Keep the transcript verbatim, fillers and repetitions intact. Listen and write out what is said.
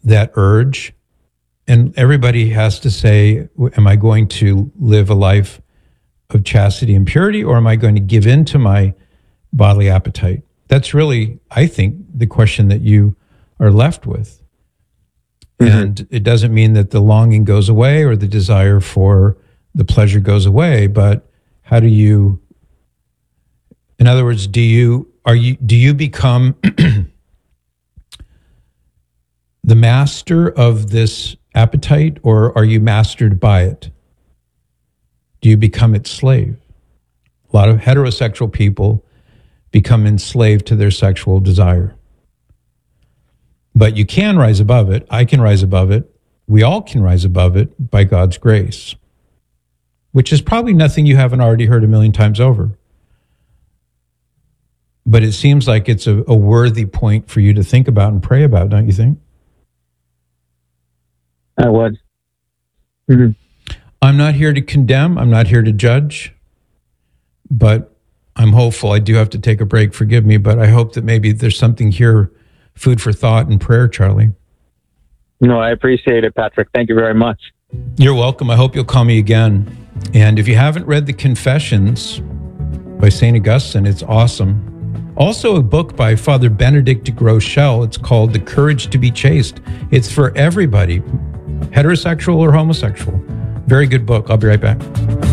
that urge. And everybody has to say, am I going to live a life of chastity and purity, or am I going to give in to my bodily appetite? That's really, I think, the question that you are left with. Mm-hmm. And it doesn't mean that the longing goes away or the desire for the pleasure goes away, but how do you, in other words, do you, are you, do you become the master of this appetite, or are you mastered by it? Do you become its slave? A lot of heterosexual people become enslaved to their sexual desire. But you can rise above it. I can rise above it. We all can rise above it by God's grace, which is probably nothing you haven't already heard a million times over. But it seems like it's a, a worthy point for you to think about and pray about, don't you think? I would. Mm-hmm. I'm not here to condemn. I'm not here to judge. But I'm hopeful. I do have to take a break. Forgive me. But I hope that maybe there's something here, food for thought and prayer, Charlie. No, I appreciate it, Patrick. Thank you very much. You're welcome. I hope you'll call me again. And if you haven't read the Confessions by Saint Augustine, it's awesome. Also a book by Father Benedict de Groeschel. It's called The Courage to be Chaste. It's for everybody, heterosexual or homosexual. Very good book. I'll be right back.